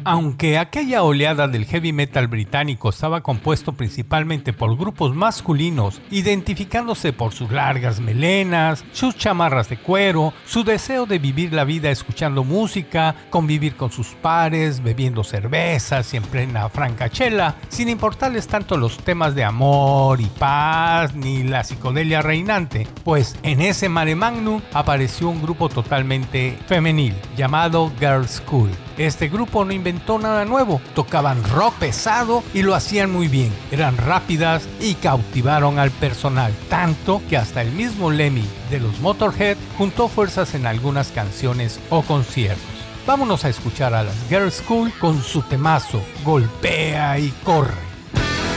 Aunque aquella oleada del heavy metal británico estaba compuesto principalmente por grupos masculinos, identificándose por sus largas melenas, sus chamarras de cuero, su deseo de vivir la vida escuchando música, convivir con sus pares, bebiendo cervezas y en plena francachela, sin importarles tanto los temas de amor y paz ni la psicodelia reinante, pues en ese mare magnum apareció un grupo totalmente femenil llamado Girls' School. Este grupo no inventó nada nuevo, tocaban rock pesado y lo hacían muy bien, eran rápidas y cautivaron al personal, tanto que hasta el mismo Lemmy de los Motorhead juntó fuerzas en algunas canciones o conciertos. Vámonos a escuchar a las Girls' School con su temazo Golpea y Corre.